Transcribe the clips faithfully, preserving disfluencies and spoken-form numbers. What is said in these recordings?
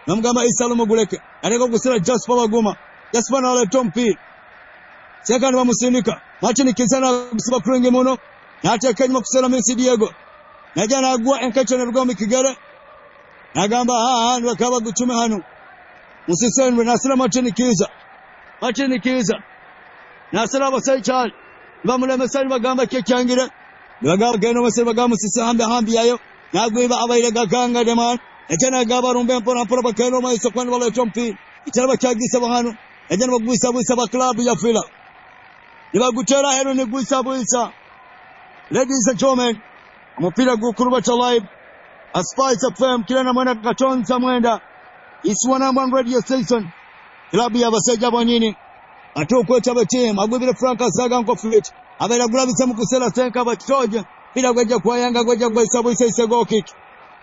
namugamba Isalo Muguleke aleka kusira Jasper Baguma Jasper na Tompi sekandi bamusindika Martin Kizana kusiba kurenge muno nateka nyuma kusera Messi Diego najana agwa enkacho na Rugombi Kigere nagamba ha ndo kaba gutume hano musisendwe nasira Martin Kiza Martin Kiza nasira abasaichal bamule mesali bagamba kyekyangire bagamba geno mesali bagamba sisa hambe hambi yayo nagwiba abaire gaganga deman ejana gaba rumbe mpona mpona bakeno maiso kwani wala Tompi itara bakagisa bahano ejana bagwisa bwisa ba club ya Fila nibagutera hero ni gwisa bwisa. Ladies and gentlemen, mupira gukuruba cha live Aspice F M kila na mwana katonza mwenda iswa number one radio station klabu ya baseja bonyini atoko cha team agwibire Frank Asaga nko fit abera gulabisa mukusela senka batoje bila gweja kwa Yanga gweja kwa isabu isa isa go kick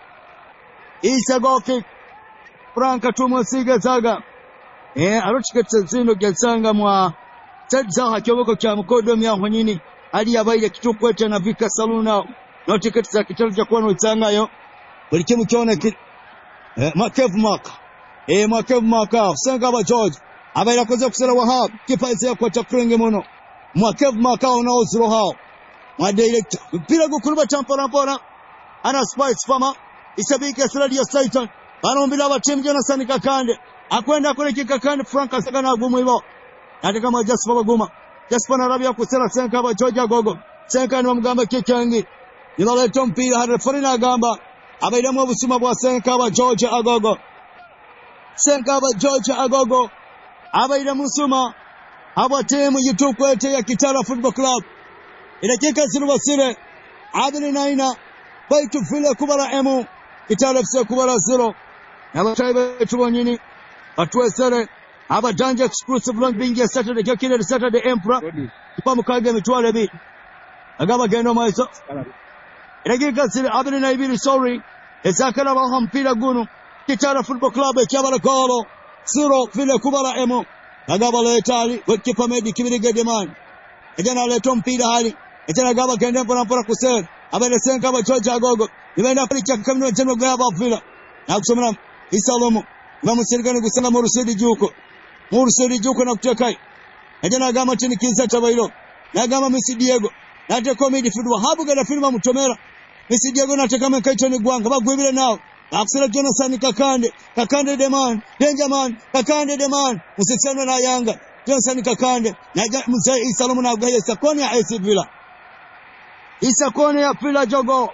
isa go kick Frank atumo siga zaga eh arochiketse zino gelsanga mwa tadza hakoboko cha mukodo myaho nyini ali yabaye kitukwete na Vika Saluna no tiketi za kitalo cha kwa no tsangayo buli kimu kyona ki eh Makev Mark eh Makev Mark senga ba George abaira koze kusera Wahab kipaise kwa takrenge mono Makev Mark na ozro hao ma director mpira gukuruba tampora mpora ana Spice Fama isabike radio station banombila ba team Jonathan Kakande akwenda kule kikakande Frank Asaga na gumu hivyo ati kama Jasper Baguma Jasper na Rabia kusera senka ba George Gogo senka ni mugamba kichangi nibale Tompi harefurina gamba abaira mu busuma bwa senka ba George Agogo senka ba George Agogo abaira musuma aba team yitukwete ya Kitara Football Club ila kika zinu basire abiri naina baitu Fila kubara emu Kitara F C kubara zero aba taibe tubonyini atwesere aba Danger Exclusive long bingi Saturday kyokire Saturday Emperor kwa mukage mitwale bi agaba gendo maiso ila kika zire abiri na ibiri sorry ezakala ba hampira gunu Kitara Football Club ekyabala golo zero Fila kubara emu agaba letali wekipa medi kibirige demand ejana leto mpira hali ejana gaba kende mpora mpora kusel abele senka ba George Agogo ibenda pricha kamno jeno gaba Fila na kusomana Isalomo bamusirikana gusanga mu Rusedi Juko mu Rusedi Juko na kutekai ejana gama tini kinsa tabailo na gama Messi Diego na te comedy fudwa habuga na filma mutomera Messi Diego na te kama kaicho ni gwanga bagwibire nao akusela Jonathan Kakande Kakande demand Benjamin Kakande demand musisano na Yanga Jonathan Kakande na mzee Isalomo na gaye sakoni ya A C Villa isakoni ya Villa Jogo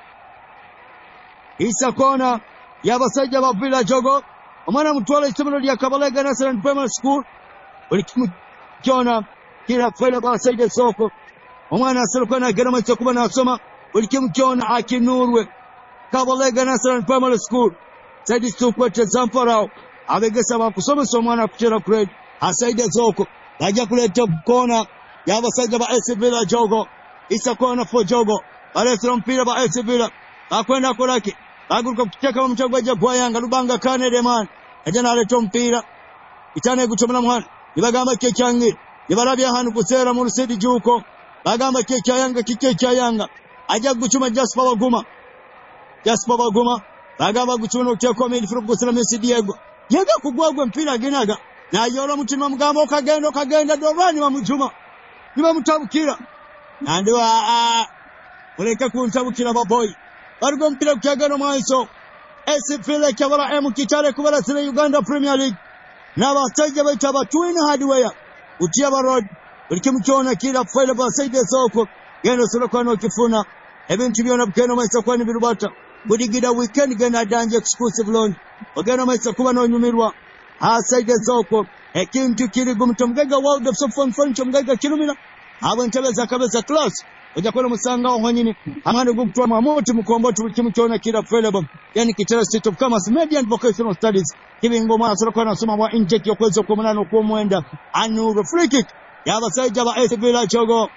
isakona ya basaja ba Villa Jogo omwana mutwala isomero lya Kabalega National Primary School ulikimu kiona kila fela ba saide soko omwana aseruka na garama cyo kuba nasoma ulikimu kiona akinurwe Kabalega National Primary School saidi tukwete Zamparao abegesa bakusomesa omwana kuchera grade asaide soko baja kuleta kona ya basaja ba A C Villa Jogo isakona for Jogo alesera mpira ba A C Villa akwenda kolaki aguruka kucheka mchagwa ja kwa Yanga Lubanga Kane deman ajana aleto mpira itane gutomana mwana nibagamba kecyangi nibarabya hanu kusera mu Rusedi Juko bagamba kecya Yanga kicya Yanga aja guchuma Jasper Baguma Jasper Baguma bagamba guchuma uteko mid from kusera Messi Diego Yanga kugwagwa mpira ginaga na yoro mutima mugamba okagenda okagenda dorani wa mujuma niba mutabukira ndio a uleka kuntabukira baboy bargo mpira kugana maiso A C Villa kyabara emu Kitare kubara sire Uganda Premier League na basaje baitaba twin hardware utiaba road ulikimukiona kila faida basaje soko gendo sura kwano kifuna ebintu byona bukeno maiso kwani birubata budigida weekend gana Danger Exclusive lounge ogena maiso kuba no nyumirwa asaide soko ekintu kiri gumtomgega world of fun fun chomgega kilumina abantebeza kabeza class ujakona musanga ohonyini amane gukutwa mamoti mukomboti kimukiona kila failable yani Kitara State of Commerce Media and Vocational Studies kibingo mwana sura kwa nasoma wa intake yokweza kumunano kwa mwenda anu free kick ya basaija ba A C Villa Jogo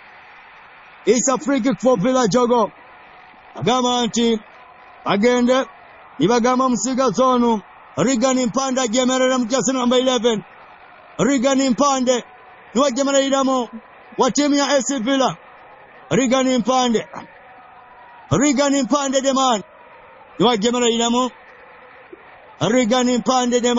it's a free kick for Villa Jogo agama anti agende ibagama msiga zonu Rigani Mpande gemerera mjasi namba eleven Rigani Mpande niwa gemerera idamo wa timu ya A C Villa Rigani Mpande Rigani Mpande deman niwa gemerera idamo Rigani Mpande deman